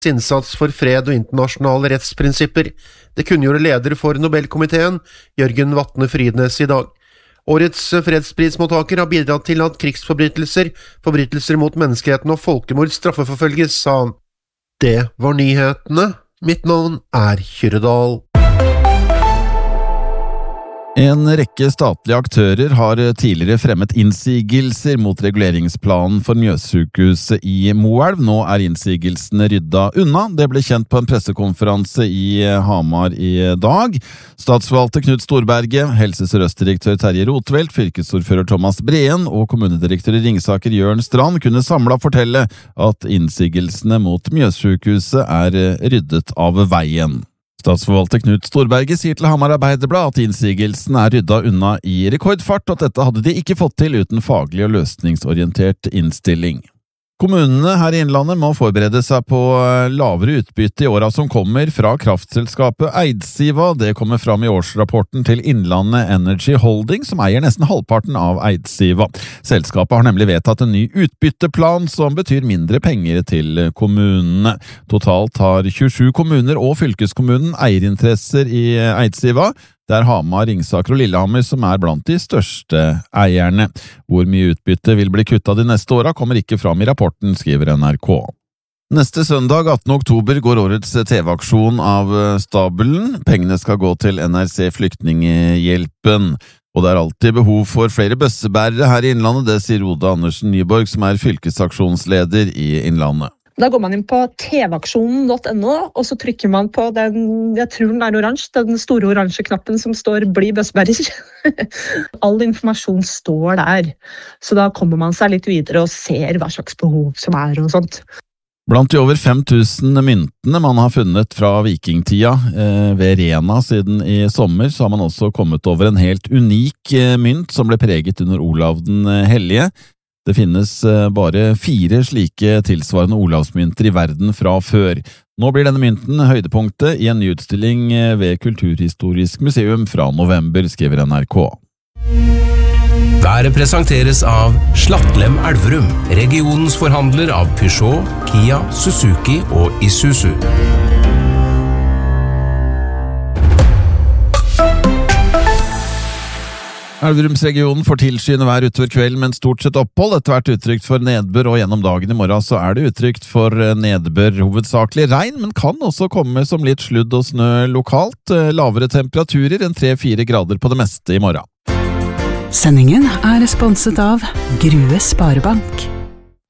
innsats for fred og internasjonale rettsprinsipper. Det kunngjorde leder for Nobelkomiteen, Jørgen Vatne Frydnes, i dag. Årets fredsprismottaker har bidratt til at krigsforbrytelser, forbrytelser mot menneskeheten og folkemord straffeforfølges, sa han. Det var nyhetene. Mitt navn er Kyrre. En rekke statlige aktører har tidligere fremmet innsigelser mot reguleringsplanen for Mjøssykehuset i Moelv. Nå er innsigelsene rydda unna. Det ble kjent på en pressekonferanse i Hamar i dag. Statsforvalter Knut Storberget, Helse Sør-Øst-direktør Terje Rotveldt, fylkesordfører Thomas Breen og kommunedirektør i Ringsaker Jørn Strand kunne samlet fortelle at innsigelsene mot Mjøssykehuset er ryddet av veien. Statsforvalter Knut Storberget sier til Hamar Arbeiderblad at innsigelsen er rydda unna i rekordfart, og at dette hadde de ikke fått til uten faglig og løsningsorientert innstilling. Kommunene her i Innlandet må forberede seg på lavere utbytte i åra som kommer fra kraftselskapet Eidsiva. Det kommer fram i årsrapporten til Innlandet Energy Holding, som eier nesten halvparten av Eidsiva. Selskapet har nemlig vedtatt en ny utbytteplan som betyr mindre penger til kommunene. Totalt har 27 kommuner og fylkeskommunen eierinteresser i Eidsiva. Det er Hamar, Ringsaker og Lillehammer som er blant de største eierne. Hvor mye utbytte vil bli kuttet de neste åra kommer ikke fram i rapporten, skriver NRK. Neste søndag, 18. oktober, går årets TV-aksjon av stabelen. Pengene skal gå til NRC Flyktninghjelpen. Og det er alltid behov for flere bøssebærere her i Innlandet, det sier Oda Andersen Nyborg, som er fylkesaksjonsleder i Innlandet. Da går man inn på tvaksjonen.no, og så trykker man på den, jeg tror den er oransje, den store oransje knappen som står «Bli bøssebærer». All informasjon står der, så da kommer man seg litt videre og ser hva slags behov som er og sånt. Blant de over 5000 myntene man har funnet fra vikingtida ved Rena siden i sommer, så har man også kommet over en helt unik mynt som ble preget under Olav den Hellige. Det finnes bare 4 slike tilsvarende Olavsmynter i verden fra før. Nå blir denne mynten høydepunktet i en ny utstilling ved Kulturhistorisk museum fra november, skriver NRK. Været presenteres av Slattlem Elverum, regionens forhandler av Peugeot, Kia, Suzuki og Isuzu. Elverumsregionen får tilskyende vær utover kvelden, men stort sett opphold. Etter hvert utrygt for nedbør, og gjennom dagen i morgen så er det utrygt for nedbør, hovedsakelig regn, men kan også komme som litt sludd og snø lokalt. Lavere temperaturer enn 3-4 grader på det meste i morgen. Sendingen er sponset av Grue Sparebank.